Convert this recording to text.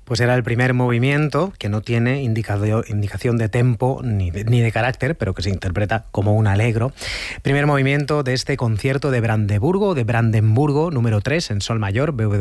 Pues era el primer movimiento que no tiene indicación de tempo ni de carácter, pero que se interpreta como un allegro. Primer movimiento de este concierto de Brandeburgo número 3 en sol mayor, BWV